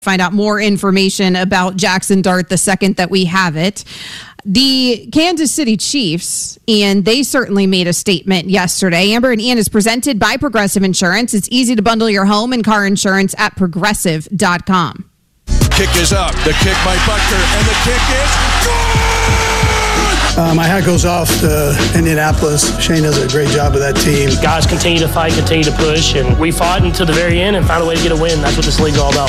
Find out more information about Jackson Dart the second that we have it. The Kansas City Chiefs, and they certainly made a statement yesterday. Amber and Ian is presented by Progressive Insurance. It's easy to bundle your home and car insurance at progressive.com. Kick is up. The kick by Butker, and the kick is good! My hat goes off to Indianapolis. Shane does a great job with that team. Guys continue to fight, continue to push, and we fought until the very end and found a way to get a win. That's what this league's all about.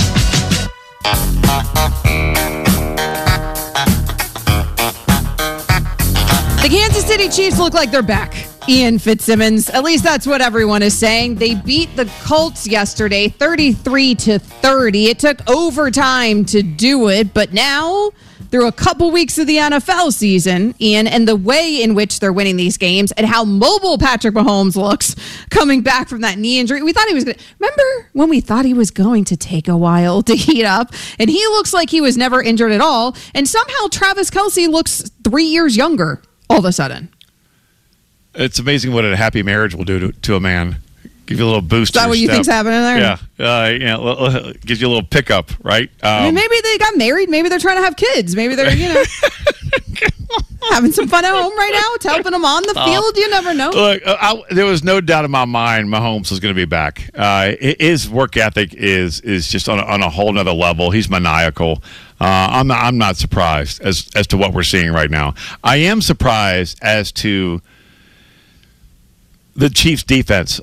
The Kansas City Chiefs look like they're back. Ian Fitzsimmons, at least that's what everyone is saying. They beat the Colts yesterday 33-30. It took overtime to do it, but now through a couple weeks of the NFL season, Ian, and the way in which they're winning these games and how mobile Patrick Mahomes looks coming back from that knee injury. We thought he was going to, remember when we thought he was going to take a while to heat up, and he looks like he was never injured at all, and somehow Travis Kelce looks 3 years younger all of a sudden. It's amazing what a happy marriage will do to a man. Give you a little boost. Is that what you think's happening there? Yeah. Gives you a little pickup, right? I mean, maybe they got married. Maybe they're trying to have kids. Maybe they're, having some fun at home right now. It's helping them on the field. You never know. Look, there was no doubt in my mind Mahomes was going to be back. His work ethic is just on a whole nother level. He's maniacal. I'm not surprised as to what we're seeing right now. I am surprised as to the Chiefs' defense.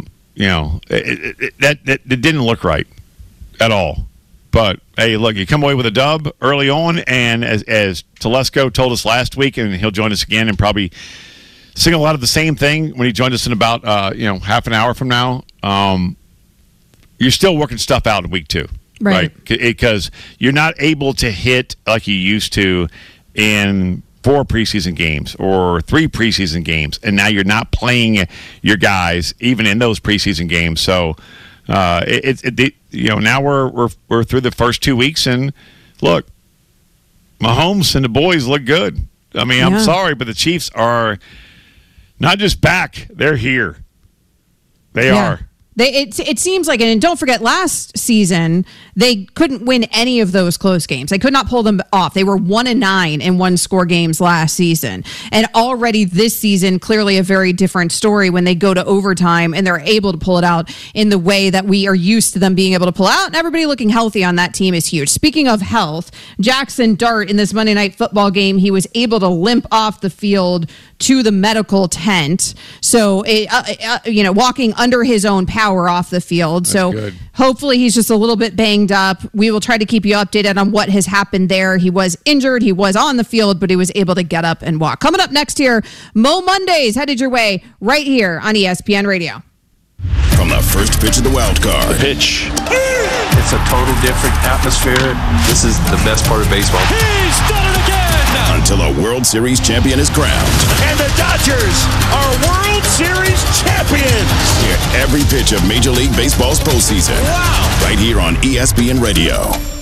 It didn't look right at all. But, hey, look, you come away with a dub early on, and as Telesco told us last week, and he'll join us again and probably sing a lot of the same thing when he joined us in about half an hour from now, you're still working stuff out in week 2. Right? Because you're not able to hit like you used to in 4 preseason games or 3 preseason games, and now you're not playing your guys even in those preseason games. So now we're through the first 2 weeks, and look, Mahomes and the boys look good. I mean, I'm sorry, but the Chiefs are not just back; they're here. They are. It seems like, and don't forget, last season, they couldn't win any of those close games. They could not pull them off. They were 1-9 in one-score games last season. And already this season, clearly a very different story when they go to overtime and they're able to pull it out in the way that we are used to them being able to pull out. And everybody looking healthy on that team is huge. Speaking of health, Jackson Dart in this Monday Night Football game, he was able to limp off the field to the medical tent. So, walking under his own power off the field. That's so good. Hopefully he's just a little bit banged up. We will try to keep you updated on what has happened there. He was injured. He was on the field, but he was able to get up and walk. Coming up next here, Mo Mondays headed your way right here on ESPN Radio. From the first pitch of the wild card. The pitch. It's a total different atmosphere. This is the best part of baseball. He's done it again! Until a World Series champion is crowned. And the Dodgers are World Series champions! Hear every pitch of Major League Baseball's postseason. Wow! Right here on ESPN Radio.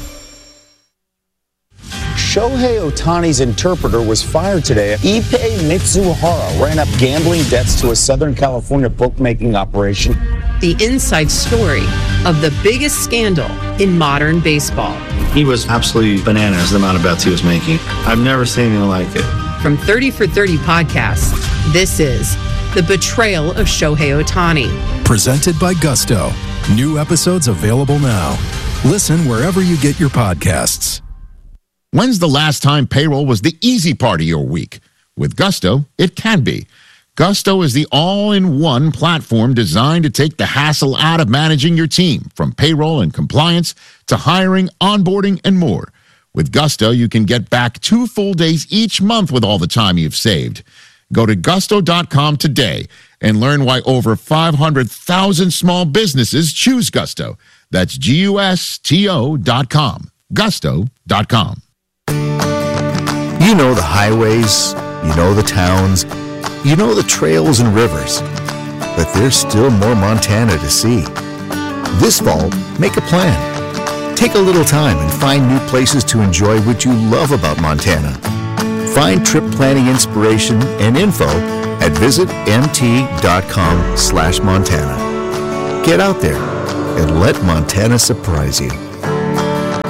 Shohei Ohtani's interpreter was fired today. Ippei Mitsuhara ran up gambling debts to a Southern California bookmaking operation. The inside story of the biggest scandal in modern baseball. He was absolutely bananas, the amount of bets he was making. I've never seen anything like it. From 30 for 30 podcasts, this is The Betrayal of Shohei Ohtani. Presented by Gusto. New episodes available now. Listen wherever you get your podcasts. When's the last time payroll was the easy part of your week? With Gusto, it can be. Gusto is the all-in-one platform designed to take the hassle out of managing your team, from payroll and compliance to hiring, onboarding, and more. With Gusto, you can get back 2 full days each month with all the time you've saved. Go to gusto.com today and learn why over 500,000 small businesses choose Gusto. That's GUSTO.com. Gusto.com. You know the highways, you know the towns, you know the trails and rivers, but there's still more Montana to see. This fall, make a plan. Take a little time and find new places to enjoy what you love about Montana. Find trip planning inspiration and info at visitmt.com/Montana. Get out there and let Montana surprise you.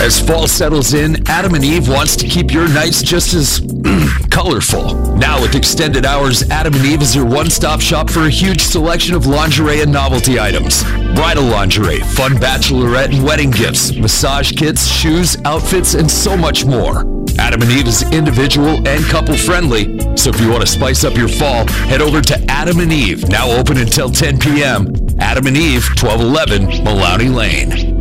As fall settles in, Adam and Eve wants to keep your nights just as colorful. Now with extended hours, Adam and Eve is your one-stop shop for a huge selection of lingerie and novelty items. Bridal lingerie, fun bachelorette and wedding gifts, massage kits, shoes, outfits, and so much more. Adam and Eve is individual and couple-friendly, so if you want to spice up your fall, head over to Adam and Eve, now open until 10 p.m. Adam and Eve, 1211 Maloney Lane.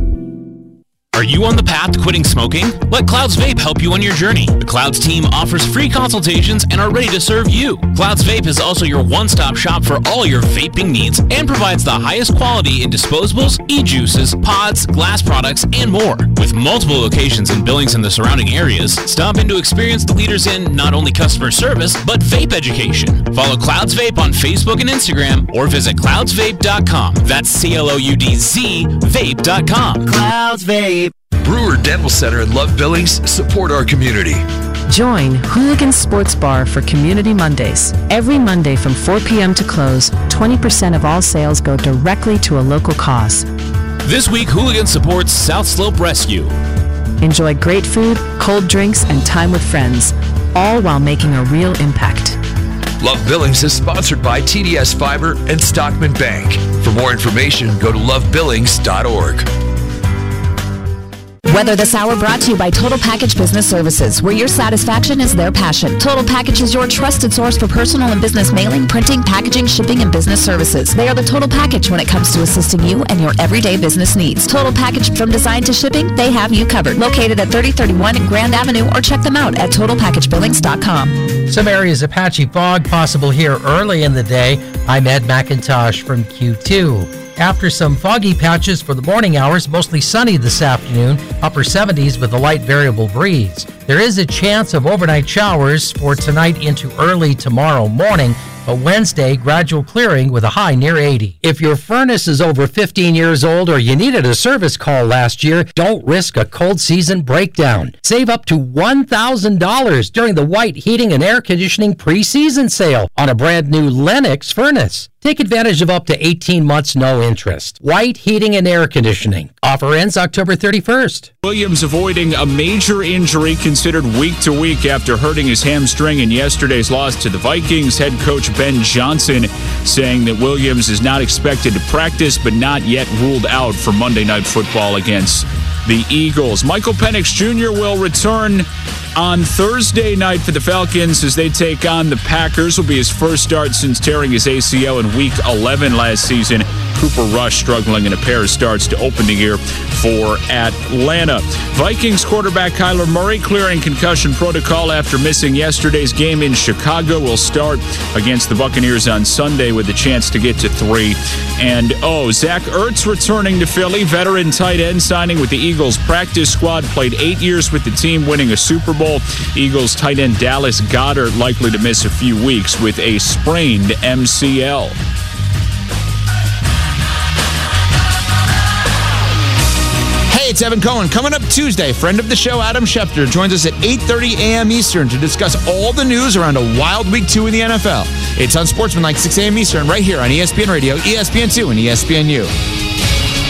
Are you on the path to quitting smoking? Let Clouds Vape help you on your journey. The Clouds team offers free consultations and are ready to serve you. Clouds Vape is also your one-stop shop for all your vaping needs and provides the highest quality in disposables, e-juices, pods, glass products, and more. With multiple locations in Billings and the surrounding areas, stop in to experience the leaders in not only customer service, but vape education. Follow Clouds Vape on Facebook and Instagram or visit cloudsvape.com. That's CLOUDZ vape.com. Clouds Vape. Brewer Dental Center and Love Billings support our community. Join Hooligan Sports Bar for Community Mondays. Every Monday from 4 p.m. to close, 20% of all sales go directly to a local cause. This week, Hooligan supports South Slope Rescue. Enjoy great food, cold drinks, and time with friends, all while making a real impact. Love Billings is sponsored by TDS Fiber and Stockman Bank. For more information, go to lovebillings.org. Weather This Hour brought to you by Total Package Business Services, where your satisfaction is their passion. Total Package is your trusted source for personal and business mailing, printing, packaging, shipping, and business services. They are the Total Package when it comes to assisting you and your everyday business needs. Total Package from design to shipping, they have you covered. Located at 3031 Grand Avenue, or check them out at TotalPackageBillings.com. Some areas of patchy fog possible here early in the day. I'm Ed McIntosh from Q2. After some foggy patches for the morning hours, mostly sunny this afternoon, upper 70s with a light variable breeze. There is a chance of overnight showers for tonight into early tomorrow morning, but Wednesday, gradual clearing with a high near 80. If your furnace is over 15 years old or you needed a service call last year, don't risk a cold season breakdown. Save up to $1,000 during the White Heating and Air Conditioning pre-season sale on a brand new Lennox furnace. Take advantage of up to 18 months no interest. White Heating and Air Conditioning. Offer ends October 31st. Williams avoiding a major injury considered week to week after hurting his hamstring in yesterday's loss to the Vikings. Head coach Ben Johnson saying that Williams is not expected to practice but not yet ruled out for Monday Night Football against the Eagles. Michael Penix Jr. will return on Thursday night for the Falcons as they take on the Packers. Will be his first start since tearing his ACL in Week 11 last season. Cooper Rush struggling in a pair of starts to open the year for Atlanta. Vikings quarterback Kyler Murray clearing concussion protocol after missing yesterday's game in Chicago. Will start against the Buccaneers on Sunday with a chance to get to 3-0. Zach Ertz returning to Philly. Veteran tight end signing with the Eagles practice squad. Played 8 years with the team, winning a Super Bowl. Eagles tight end Dallas Goedert likely to miss a few weeks with a sprained MCL. Hey, it's Evan Cohen. Coming up Tuesday, friend of the show Adam Schefter joins us at 8:30 a.m. Eastern to discuss all the news around a wild Week 2 in the NFL. It's on Sportsman like 6 a.m. Eastern right here on ESPN Radio, ESPN2, and ESPNU.